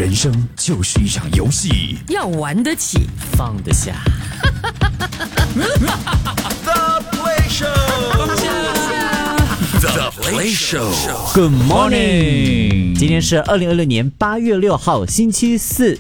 人生就是一场游戏， 要玩得起， 放得下。 The Play Show，The Play Show。Good morning， 今天是2026年8月6号，星期四。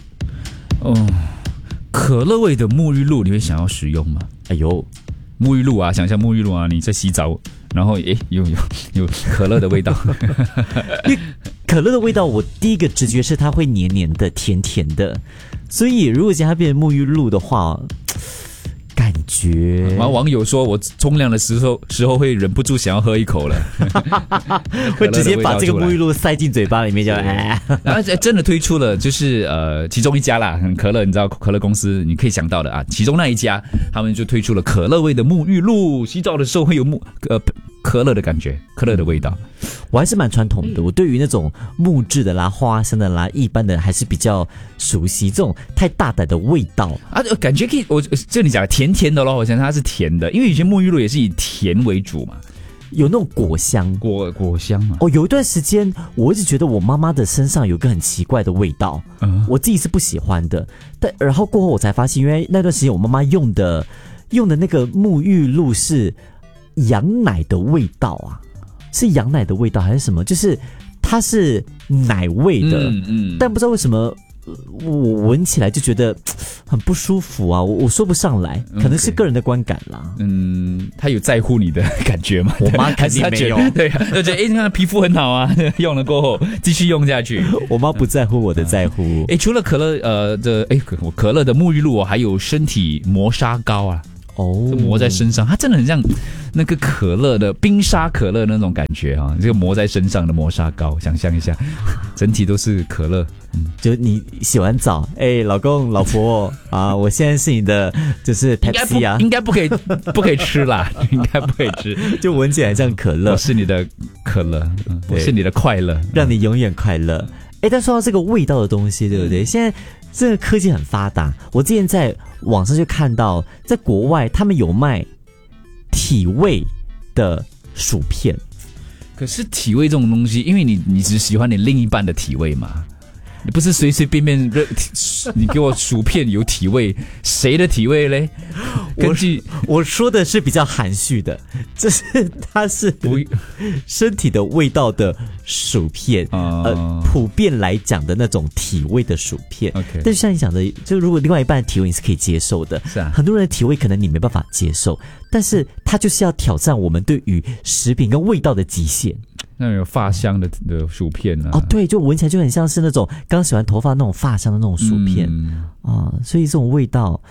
可乐味的沐浴露，你会想要使用吗？ 哎呦， 沐浴露啊，想象沐浴露啊，你在洗澡，然后有可乐的味道。 因为可乐的味道，我第一个直觉是它会黏黏的、甜甜的，所以如果今天它变成沐浴露的话，感觉。 然后网友说我冲凉的时候会忍不住想要喝一口了， 会直接把这个沐浴露塞进嘴巴里面就然后真的推出了，就是其中一家啦，可乐，你知道可乐公司你可以想到的啊，其中那一家他们就推出了可乐味的沐浴露，洗澡的时候会有可乐的感觉，可乐的味道。 我还是蛮传统的，我对于那种木质的啦、花生的啦、一般的还是比较熟悉。这种太大胆的味道啊，感觉可以。我这里讲甜甜的咯，我想它是甜的，因为以前沐浴露也是以甜为主嘛， 有那种果香， 果香嘛。 有一段时间我一直觉得我妈妈的身上有个很奇怪的味道，我自己是不喜欢的。但然后过后我才发现，因为那段时间我妈妈用的那个沐浴露是羊奶的味道啊。是羊奶的味道还是什么？就是它是奶味的，但不知道为什么我闻起来就觉得很不舒服啊，我说不上来，可能是个人的观感啦。 他有在乎你的感觉吗？ 我妈肯定没有， 对，就觉得你看皮肤很好啊，用了过后继续用下去。 我妈不在乎我的在乎。 除了可乐可乐的沐浴露，还有身体磨砂膏啊。磨在身上，它真的很像那个可乐的冰沙可乐那种感觉啊！这个磨在身上的磨砂膏，想象一下，整体都是可乐。 就你洗完澡，老公老婆啊，我现在是你的就是 Pepsi 啊， 应该不可以吃啦，应该不可以吃， 就闻起来像可乐。 我是你的可乐，我是你的快乐， 让你永远快乐。但说到这个味道的东西，对不对？现在这个科技很发达，我之前在网上就看到，在国外他们有卖体味的薯片。 可是体味这种东西，因为你只喜欢你另一半的体味嘛，你不是随随便便你给我薯片有体味，谁的体味嘞？ 我说的是比较含蓄的，它是身体的味道的薯片，普遍来讲的那种体味的薯片。但是像你讲的，就如果另外一半的体味你是可以接受的， 是啊， 很多人的体味可能你没办法接受，但是它就是要挑战我们对于食品跟味道的极限。 那有发香的薯片啊？ 对，就闻起来就很像是那种刚洗完头发那种发香的那种薯片所以这种味道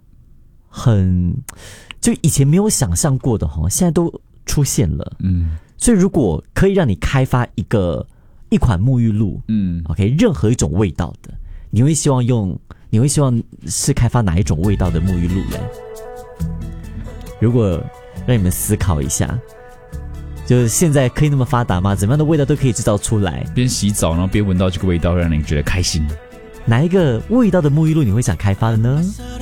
就以前没有想象过的现在都出现了。所以如果可以让你开发一款沐浴露，OK， 任何一种味道的，你会希望是开发哪一种味道的沐浴露呢？如果让你们思考一下。就是现在可以那么发达吗？怎么样的味道都可以制造出来， 边洗澡然后边闻到这个味道，让你觉得开心。 哪一个味道的沐浴露你会想开发的呢？